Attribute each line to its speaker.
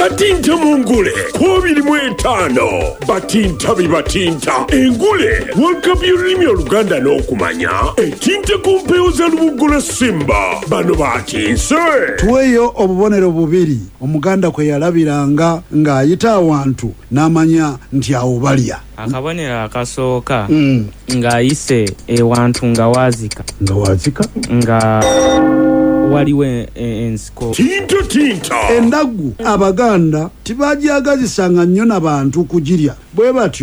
Speaker 1: batinta mu ngule 25 batinta bibatinta engule Wankabye olulimi Oluganda n'okumanya etinta ku mpewo za Lubugo Simba bano batinse
Speaker 2: tuweyo obubonero bubiri Omuganda kwe yalabiranga ng'ayita awantu n'amanya nti awo balya.
Speaker 3: Akabonero akasooka ng'ayise ewantu nga waazika nga waliwo ensiko
Speaker 1: tinta
Speaker 2: endaggu Abaganda tibajyagazisanga nnyo n'abantu kugirya bwe batyo